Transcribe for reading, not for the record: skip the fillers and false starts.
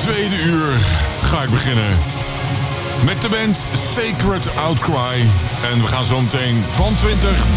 tweede uur ga ik beginnen met de band Sacred Outcry. En we gaan zo meteen van 20